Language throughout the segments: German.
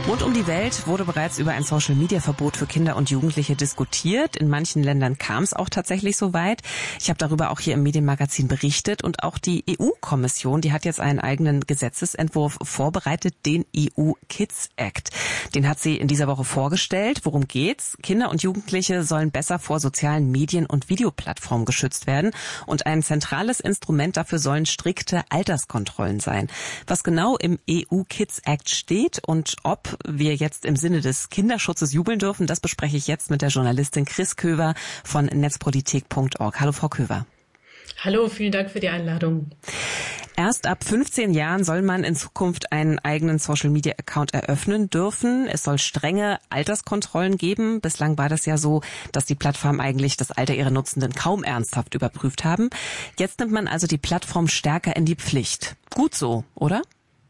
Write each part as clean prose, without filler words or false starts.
Rund um die Welt wurde bereits über ein Social-Media-Verbot für Kinder und Jugendliche diskutiert. In manchen Ländern kam es auch tatsächlich so weit. Ich habe darüber auch hier im Medienmagazin berichtet. Und auch die EU-Kommission, die hat jetzt einen eigenen Gesetzesentwurf vorbereitet, den EU Kids Act. Den hat sie in dieser Woche vorgestellt. Worum geht's? Kinder und Jugendliche sollen besser vor sozialen Medien und Videoplattformen geschützt werden. Und ein zentrales Instrument dafür sollen strikte Alterskontrollen sein. Was genau im EU Kids Act steht und ob wir jetzt im Sinne des Kinderschutzes jubeln dürfen, das bespreche ich jetzt mit der Journalistin Chris Köver von netzpolitik.org. Hallo, Frau Köver. Hallo, vielen Dank für die Einladung. Erst ab 15 Jahren soll man in Zukunft einen eigenen Social-Media-Account eröffnen dürfen. Es soll strenge Alterskontrollen geben. Bislang war das ja so, dass die Plattformen eigentlich das Alter ihrer Nutzenden kaum ernsthaft überprüft haben. Jetzt nimmt man also die Plattform stärker in die Pflicht. Gut so, oder?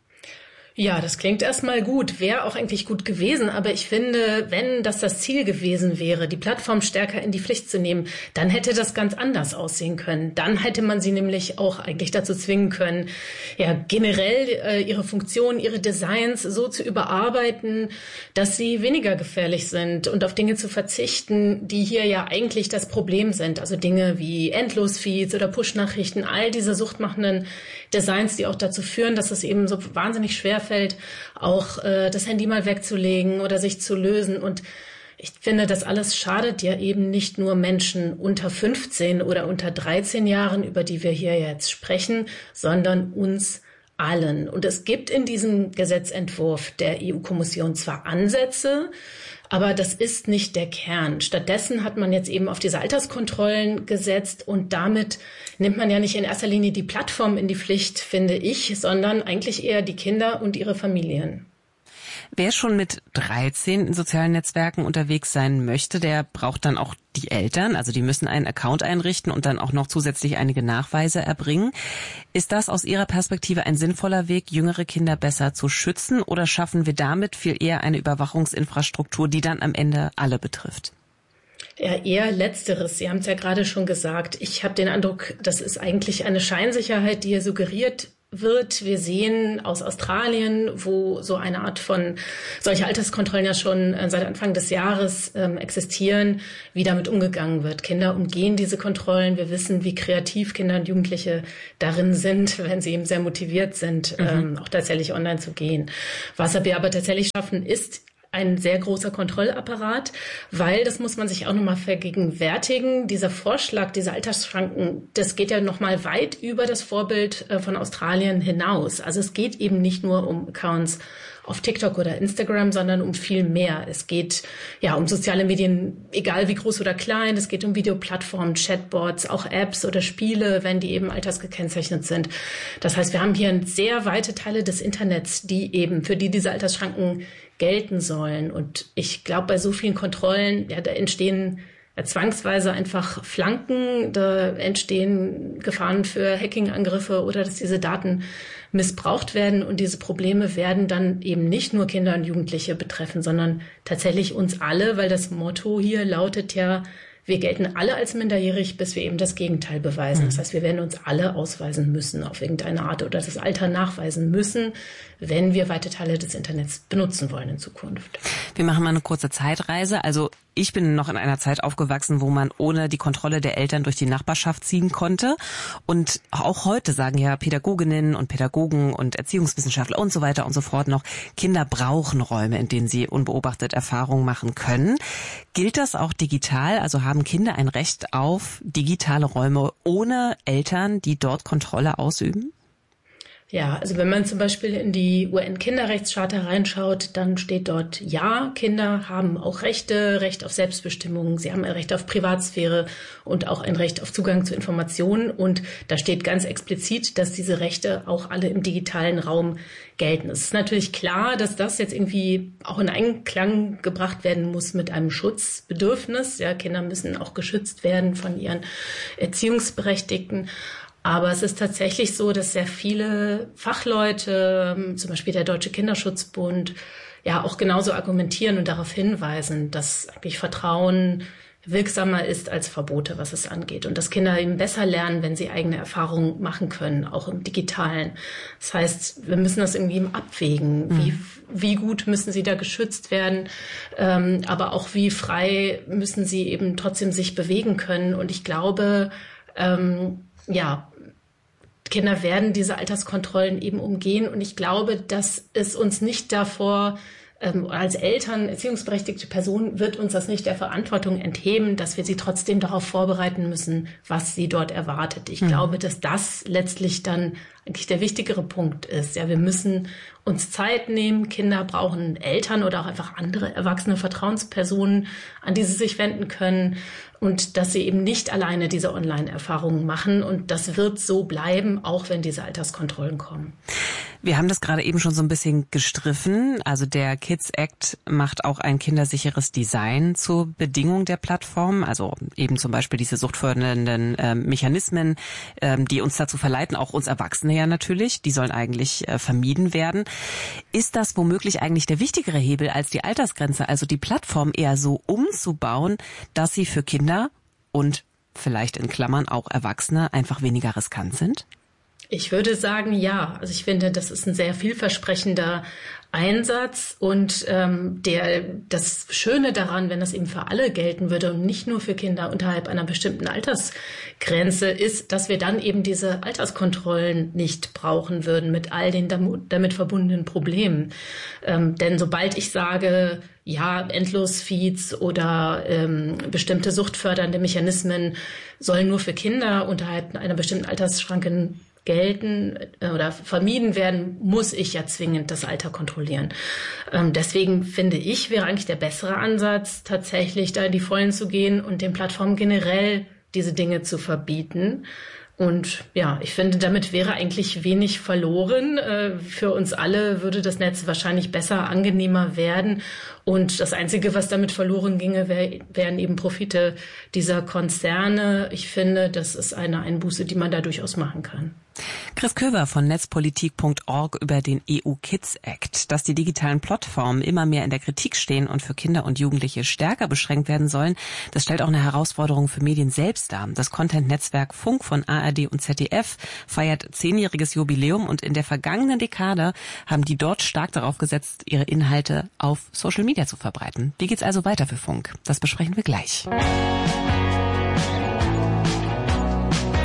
Ja, das klingt erstmal gut, wäre auch eigentlich gut gewesen, aber ich finde, wenn das Ziel gewesen wäre, die Plattform stärker in die Pflicht zu nehmen, dann hätte das ganz anders aussehen können. Dann hätte man sie nämlich auch eigentlich dazu zwingen können, ja, generell ihre Funktionen, ihre Designs so zu überarbeiten, dass sie weniger gefährlich sind und auf Dinge zu verzichten, die hier ja eigentlich das Problem sind. Also Dinge wie Endlosfeeds oder Push-Nachrichten, all diese suchtmachenden Designs, die auch dazu führen, dass es eben so wahnsinnig schwer fällt, auch das Handy mal wegzulegen oder sich zu lösen. Und ich finde, das alles schadet ja eben nicht nur Menschen unter 15 oder unter 13 Jahren, über die wir hier jetzt sprechen, sondern uns allen. Und es gibt in diesem Gesetzentwurf der EU-Kommission zwar Ansätze, aber das ist nicht der Kern. Stattdessen hat man jetzt eben auf diese Alterskontrollen gesetzt und damit nimmt man ja nicht in erster Linie die Plattform in die Pflicht, finde ich, sondern eigentlich eher die Kinder und ihre Familien. Wer schon mit 13 in sozialen Netzwerken unterwegs sein möchte, der braucht dann auch die Eltern. Also die müssen einen Account einrichten und dann auch noch zusätzlich einige Nachweise erbringen. Ist das aus Ihrer Perspektive ein sinnvoller Weg, jüngere Kinder besser zu schützen? Oder schaffen wir damit viel eher eine Überwachungsinfrastruktur, die dann am Ende alle betrifft? Ja, eher Letzteres. Sie haben es ja gerade schon gesagt. Ich habe den Eindruck, das ist eigentlich eine Scheinsicherheit, die hier suggeriert wird. Wir sehen aus Australien, wo so eine Art von solche Alterskontrollen ja schon seit Anfang des Jahres existieren, wie damit umgegangen wird. Kinder umgehen diese Kontrollen. Wir wissen, wie kreativ Kinder und Jugendliche darin sind, wenn sie eben sehr motiviert sind, auch tatsächlich online zu gehen. Was wir aber tatsächlich schaffen, ist ein sehr großer Kontrollapparat, weil, das muss man sich auch nochmal vergegenwärtigen, dieser Vorschlag, diese Altersschranken, das geht ja nochmal weit über das Vorbild von Australien hinaus. Also es geht eben nicht nur um Accounts auf TikTok oder Instagram, sondern um viel mehr. Es geht ja um soziale Medien, egal wie groß oder klein. Es geht um Videoplattformen, Chatbots, auch Apps oder Spiele, wenn die eben altersgekennzeichnet sind. Das heißt, wir haben hier sehr weite Teile des Internets, für die diese Altersschranken gelten sollen. Und ich glaube, bei so vielen Kontrollen, ja, da entstehen zwangsweise einfach Flanken, da entstehen Gefahren für Hacking-Angriffe oder dass diese Daten missbraucht werden. Und diese Probleme werden dann eben nicht nur Kinder und Jugendliche betreffen, sondern tatsächlich uns alle, weil das Motto hier lautet ja, wir gelten alle als minderjährig, bis wir eben das Gegenteil beweisen. Das heißt, wir werden uns alle ausweisen müssen auf irgendeine Art oder das Alter nachweisen müssen, wenn wir weite Teile des Internets benutzen wollen in Zukunft. Wir machen mal eine kurze Zeitreise. Also ich bin noch in einer Zeit aufgewachsen, wo man ohne die Kontrolle der Eltern durch die Nachbarschaft ziehen konnte. Und auch heute sagen ja Pädagoginnen und Pädagogen und Erziehungswissenschaftler und so weiter und so fort noch, Kinder brauchen Räume, in denen sie unbeobachtet Erfahrungen machen können. Gilt das auch digital? Also haben Kinder ein Recht auf digitale Räume ohne Eltern, die dort Kontrolle ausüben? Ja, also wenn man zum Beispiel in die UN-Kinderrechtscharta reinschaut, dann steht dort, ja, Kinder haben auch Rechte, Recht auf Selbstbestimmung, sie haben ein Recht auf Privatsphäre und auch ein Recht auf Zugang zu Informationen. Und da steht ganz explizit, dass diese Rechte auch alle im digitalen Raum gelten. Es ist natürlich klar, dass das jetzt irgendwie auch in Einklang gebracht werden muss mit einem Schutzbedürfnis. Ja, Kinder müssen auch geschützt werden von ihren Erziehungsberechtigten. Aber es ist tatsächlich so, dass sehr viele Fachleute, zum Beispiel der Deutsche Kinderschutzbund, ja auch genauso argumentieren und darauf hinweisen, dass eigentlich Vertrauen wirksamer ist als Verbote, was es angeht. Und dass Kinder eben besser lernen, wenn sie eigene Erfahrungen machen können, auch im Digitalen. Das heißt, wir müssen das irgendwie abwägen. Wie wie gut müssen sie da geschützt werden, aber auch wie frei müssen sie eben trotzdem sich bewegen können. Und ich glaube, Kinder werden diese Alterskontrollen eben umgehen. Und ich glaube, dass es uns nicht davor, als Eltern, erziehungsberechtigte Personen, wird uns das nicht der Verantwortung entheben, dass wir sie trotzdem darauf vorbereiten müssen, was sie dort erwartet. Ich glaube, dass das letztlich dann eigentlich der wichtigere Punkt ist. Ja, wir müssen uns Zeit nehmen. Kinder brauchen Eltern oder auch einfach andere erwachsene Vertrauenspersonen, an die sie sich wenden können. Und dass sie eben nicht alleine diese Online-Erfahrungen machen. Und das wird so bleiben, auch wenn diese Alterskontrollen kommen. Wir haben das gerade eben schon so ein bisschen gestriffen. Also der Kids Act macht auch ein kindersicheres Design zur Bedingung der Plattform. Also eben zum Beispiel diese suchtfördernden Mechanismen, die uns dazu verleiten, auch uns Erwachsene ja natürlich, die sollen eigentlich vermieden werden. Ist das womöglich eigentlich der wichtigere Hebel als die Altersgrenze? Also die Plattform eher so umzubauen, dass sie für Kinder und vielleicht in Klammern auch Erwachsene einfach weniger riskant sind? Ich würde sagen, ja. Also ich finde, das ist ein sehr vielversprechender Einsatz und das Schöne daran, wenn das eben für alle gelten würde und nicht nur für Kinder unterhalb einer bestimmten Altersgrenze, ist, dass wir dann eben diese Alterskontrollen nicht brauchen würden mit all den damit verbundenen Problemen. Denn sobald ich sage, ja, Endlosfeeds oder bestimmte suchtfördernde Mechanismen sollen nur für Kinder unterhalb einer bestimmten Altersschranke gelten oder vermieden werden, muss ich ja zwingend das Alter kontrollieren. Deswegen finde ich, wäre eigentlich der bessere Ansatz, tatsächlich da in die Vollen zu gehen und den Plattformen generell diese Dinge zu verbieten. Und ja, ich finde, damit wäre eigentlich wenig verloren. Für uns alle würde das Netz wahrscheinlich besser, angenehmer werden. Und das Einzige, was damit verloren ginge, wären eben Profite dieser Konzerne. Ich finde, das ist eine Einbuße, die man da durchaus machen kann. Chris Köber von netzpolitik.org über den EU Kids Act. Dass die digitalen Plattformen immer mehr in der Kritik stehen und für Kinder und Jugendliche stärker beschränkt werden sollen, das stellt auch eine Herausforderung für Medien selbst dar. Das Content-Netzwerk Funk von ARD und ZDF feiert 10-jähriges Jubiläum und in der vergangenen Dekade haben die dort stark darauf gesetzt, ihre Inhalte auf Social Media zu verbreiten. Wie geht's also weiter für Funk? Das besprechen wir gleich.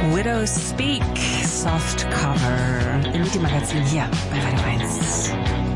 Widows Speak, Soft Cover, im Medienmagazin hier bei Radio 1.